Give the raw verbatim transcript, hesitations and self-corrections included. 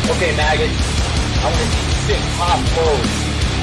Okay, maggot. I want to see you sing pop mode.